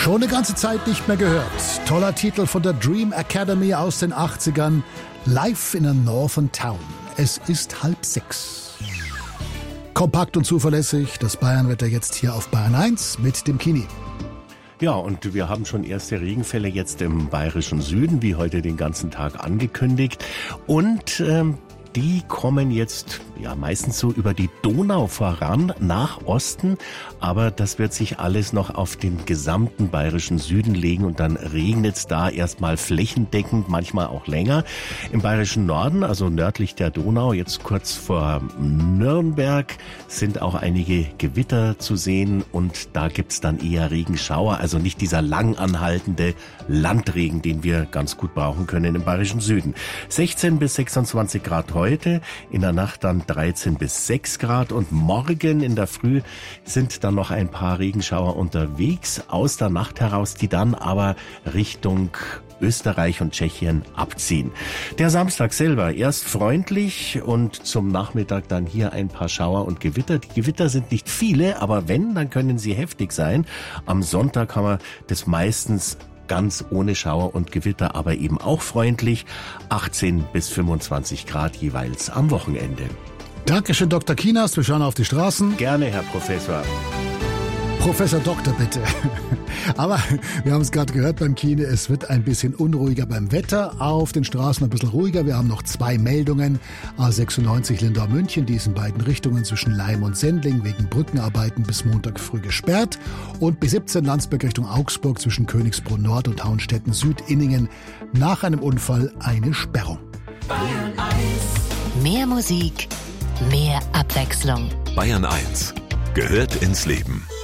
Schon eine ganze Zeit nicht mehr gehört. Toller Titel von der Dream Academy aus den 80ern. Live in a Northern Town. Es ist 5:30. Kompakt und zuverlässig, das Bayernwetter jetzt hier auf Bayern 1 mit dem Kini. Ja, und wir haben schon erste Regenfälle jetzt im bayerischen Süden, wie heute den ganzen Tag angekündigt. Und die kommen jetzt meistens so über die Donau voran, nach Osten. Aber das wird sich alles noch auf den gesamten bayerischen Süden legen und dann regnet es da erstmal flächendeckend, manchmal auch länger. Im bayerischen Norden, also nördlich der Donau, jetzt kurz vor Nürnberg, sind auch einige Gewitter zu sehen und da gibt's dann eher Regenschauer, also nicht dieser lang anhaltende Landregen, den wir ganz gut brauchen können im bayerischen Süden. 16 bis 26 Grad heute, in der Nacht dann 13 bis 6 Grad und morgen in der Früh sind dann noch ein paar Regenschauer unterwegs aus der Nacht heraus, die dann aber Richtung Österreich und Tschechien abziehen. Der Samstag selber erst freundlich und zum Nachmittag dann hier ein paar Schauer und Gewitter. Die Gewitter sind nicht viele, aber wenn, dann können sie heftig sein. Am Sonntag haben wir das meistens ganz ohne Schauer und Gewitter, aber eben auch freundlich. 18 bis 25 Grad jeweils am Wochenende. Dankeschön, Dr. Kinas. Wir schauen auf die Straßen. Gerne, Herr Professor. Professor Doktor, bitte. Aber wir haben es gerade gehört beim Kine, es wird ein bisschen unruhiger beim Wetter, auf den Straßen ein bisschen ruhiger. Wir haben noch 2 Meldungen. A96 Lindau-München, die ist in beiden Richtungen zwischen Laim und Sendling wegen Brückenarbeiten bis Montag früh gesperrt. Und B17 Landsberg Richtung Augsburg zwischen Königsbrunn Nord und Hauenstetten Süd-Inningen nach einem Unfall eine Sperrung. Bayern 1. Mehr Musik, mehr Abwechslung. Bayern 1 gehört ins Leben.